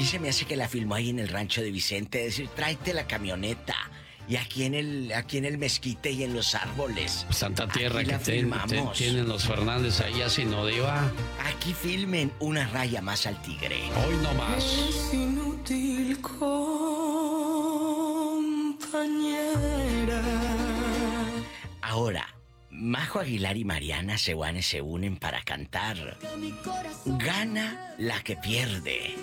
mí se me hace que la filmó ahí en el rancho de Vicente, es decir, tráete la camioneta. Y aquí en el mezquite y en los árboles. Santa Tierra aquí que tienen los Fernández ahí así, ¿no, Diva? Aquí filmen una raya más al tigre. Hoy no más. Es inútil, compañera. Ahora, Majo Aguilar y Mariana Sewane se unen para cantar Gana la que pierde.